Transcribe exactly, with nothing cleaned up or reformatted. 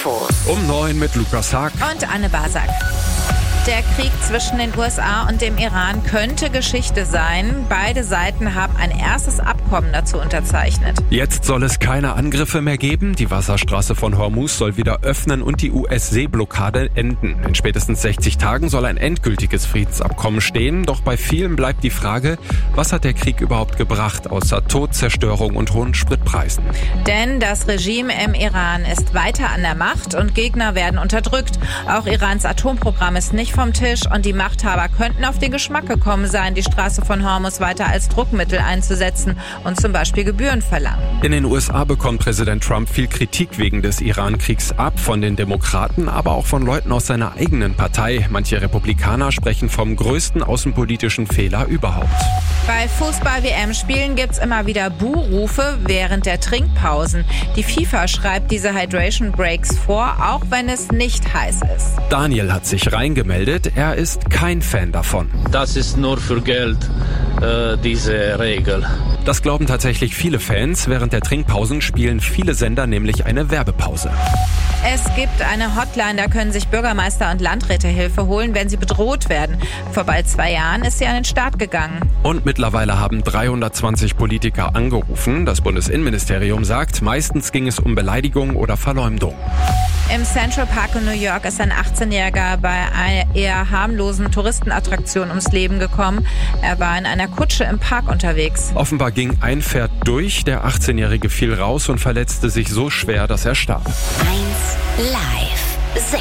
Infos. Um neun mit Lukas Haag und Anne Basak. Der Krieg zwischen den U S A und dem Iran könnte Geschichte sein. Beide Seiten haben ein erstes Abkommen dazu unterzeichnet. Jetzt soll es keine Angriffe mehr geben. Die Wasserstraße von Hormuz soll wieder öffnen und die U S-Seeblockade enden. In spätestens sechzig Tagen soll ein endgültiges Friedensabkommen stehen. Doch bei vielen bleibt die Frage, was hat der Krieg überhaupt gebracht, außer Tod, Zerstörung und hohen Spritpreisen? Denn das Regime im Iran ist weiter an der Macht und Gegner werden unterdrückt. Auch Irans Atomprogramm ist nicht vom Tisch und die Machthaber könnten auf den Geschmack gekommen sein, die Straße von Hormuz weiter als Druckmittel einzusetzen und zum Beispiel Gebühren verlangen. In den U S A bekommt Präsident Trump viel Kritik wegen des Iran-Kriegs ab, von den Demokraten, aber auch von Leuten aus seiner eigenen Partei. Manche Republikaner sprechen vom größten außenpolitischen Fehler überhaupt. Bei Fußball-W M-Spielen gibt's immer wieder Buhrufe während der Trinkpausen. Die FIFA schreibt diese Hydration Breaks vor, auch wenn es nicht heiß ist. Daniel hat sich reingemeldet. Er ist kein Fan davon. Das ist nur für Geld, äh, diese Regel. Das glauben tatsächlich viele Fans. Während der Trinkpausen spielen viele Sender nämlich eine Werbepause. Es gibt eine Hotline, da können sich Bürgermeister und Landräte Hilfe holen, wenn sie bedroht werden. Vor bald zwei Jahren ist sie an den Start gegangen. Und mittlerweile haben dreihundertzwanzig Politiker angerufen. Das Bundesinnenministerium sagt, meistens ging es um Beleidigung oder Verleumdung. Im Central Park in New York ist ein achtzehnjähriger bei einer eher harmlosen Touristenattraktion ums Leben gekommen. Er war in einer Kutsche im Park unterwegs. Offenbar ging ein Pferd durch, der achtzehnjährige fiel raus und verletzte sich so schwer, dass er starb. eins Live.